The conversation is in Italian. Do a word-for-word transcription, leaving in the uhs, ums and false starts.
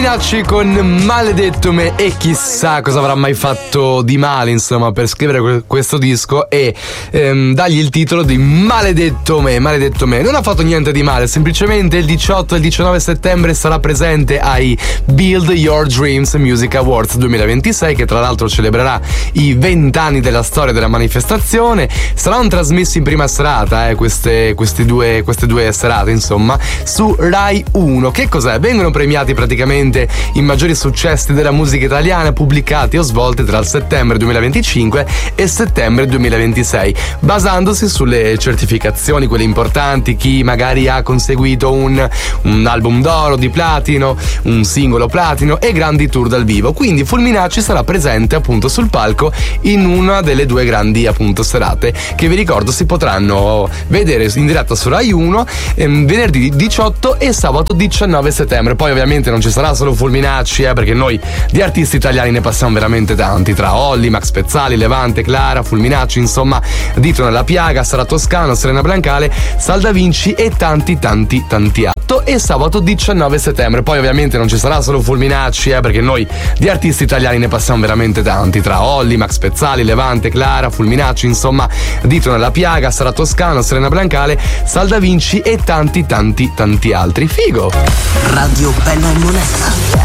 Fulminacci con Maledetto Me, e chissà cosa avrà mai fatto di male, insomma, per scrivere que- questo disco e ehm, dargli il titolo di Maledetto Me. Maledetto Me non ha fatto niente di male, semplicemente il diciotto e il diciannove settembre sarà presente ai Build Your Dreams Music Awards duemilaventisei, che tra l'altro celebrerà i vent'anni della storia della manifestazione. Saranno trasmessi in prima serata eh, queste, queste, due, queste due serate, insomma, su Rai uno. Che cos'è? Vengono premiati praticamente i maggiori successi della musica italiana pubblicati o svolte tra il settembre duemilaventicinque e settembre duemilaventisei, basandosi sulle certificazioni, quelle importanti, chi magari ha conseguito un, un album d'oro, di platino, un singolo platino e grandi tour dal vivo. Quindi Fulminacci sarà presente appunto sul palco in una delle due grandi appunto serate, che vi ricordo si potranno vedere in diretta su Rai uno ehm, venerdì diciotto e sabato diciannove settembre. Poi ovviamente non ci sarà solo Fulminacci, eh, perché noi di artisti italiani ne passiamo veramente tanti, tra Olli, Max Pezzali, Levante, Clara, Fulminacci, insomma, Dito nella piaga, Sara Toscano, Serena Brancale, Sal Da Vinci e tanti tanti tanti altri. E sabato diciannove settembre. Poi ovviamente non ci sarà solo Fulminacci, eh, perché noi di artisti italiani ne passiamo veramente tanti, tra Olli, Max Pezzali, Levante, Clara, Fulminacci, insomma, Dito nella piaga, Sara Toscano, Serena Brancale, Sal Da Vinci e tanti tanti tanti altri. Figo! Radio Bella e Monella.